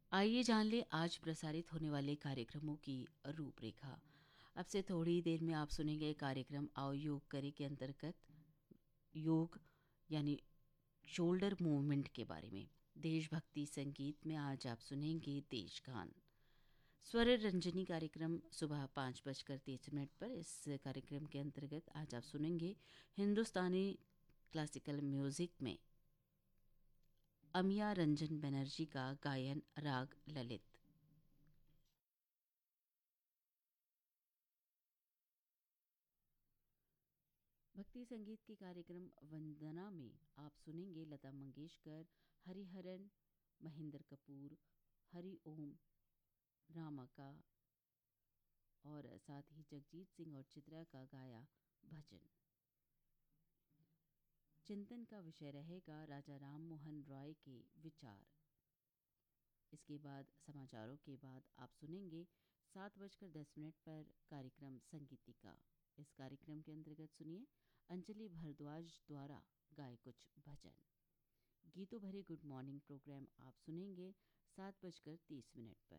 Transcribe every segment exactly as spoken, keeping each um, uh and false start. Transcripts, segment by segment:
आइए जान लें आज प्रसारित होने वाले कार्यक्रमों की रूपरेखा। अब से थोड़ी देर में आप सुनेंगे कार्यक्रम आओ योग करें के अंतर्गत योग यानी शोल्डर मूवमेंट के बारे में। देशभक्ति संगीत में आज आप सुनेंगे देशगान। स्वर रंजनी कार्यक्रम सुबह पाँच बजकर तीस मिनट पर। इस कार्यक्रम के अंतर्गत आज आप सुनेंगे हिंदुस्तानी क्लासिकल म्यूजिक में अमिया रंजन बनर्जी का गायन राग ललित। भक्ति संगीत के कार्यक्रम वंदना में आप सुनेंगे लता मंगेशकर, हरिहरन, महेंद्र कपूर, हरि ओम, रामाका और साथ ही जगजीत सिंह और चित्रा का गाया भजन। चिंतन का विषय रहेगा राजा राम मोहन रॉय के विचार। इसके बाद समाचारों के बाद आप सुनेंगे सात बजकर दस मिनट पर कार्यक्रम संगीतिका। इस कार्यक्रम के अंतर्गत सुनिए अंजलि भारद्वाज द्वारा गाए कुछ भजन। गीतों भरे गुड मॉर्निंग प्रोग्राम आप सुनेंगे सात बजकर तीस मिनट पर।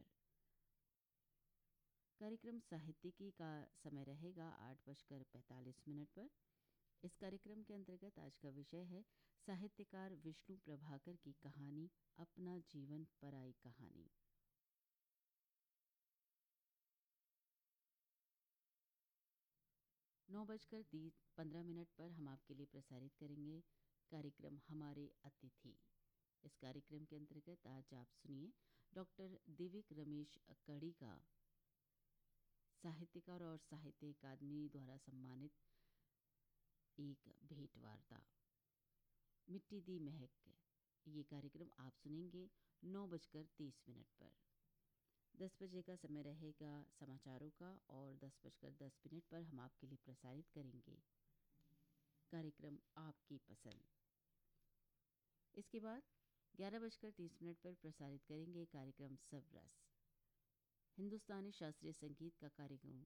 कार्यक्रम साहित्यिकी का समय रहेगा आठ बजकर पैंतालीस मिनट पर। इस कार्यक्रम के अंतर्गत आज का विषय है साहित्यकार विष्णु प्रभाकर की कहानी अपना जीवन पराई कहानी। नौ बजकर पंद्रह मिनट पर हम आपके लिए प्रसारित करेंगे कार्यक्रम हमारे अतिथि। इस कार्यक्रम के अंतर्गत आज आप सुनिए डॉक्टर दिविक रमेश कड़ी का साहित्यकार और साहित्य अकादमी द्वारा सम्मानित एक भेंट वार्ता मिट्टी दी महक। ये कार्यक्रम आप सुनेंगे नौ बजकर तीस मिनट पर। दस बजे का समय रहेगा समाचारों का और दस बजकर दस मिनट पर हम आपके लिए प्रसारित करेंगे कार्यक्रम आपकी पसंद। इसके बाद ग्यारह बजकर तीस मिनट पर प्रसारित करेंगे कार्यक्रम सब रस। हिंदुस्तानी शास्त्रीय संगीत का कार्यक्रम